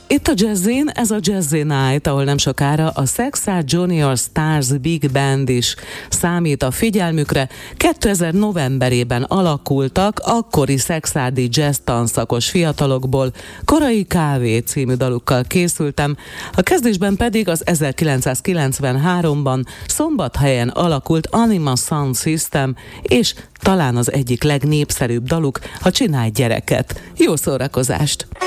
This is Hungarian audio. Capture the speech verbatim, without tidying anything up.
Itt a Jazzin, ez a Jazzy Night, ahol nem sokára a Sexard Junior Stars Big Band is számít a figyelmükre. kétezer novemberében alakultak akkori szexárdi jazz tanszakos fiatalokból. Korai kávé című dalukkal készültem, a kezdésben pedig az ezerkilencszázkilencvenháromban Szombathelyen alakult Anima Sound System, és talán az egyik legnépszerűbb daluk, a Csinálj gyereket. Jó szórakozást!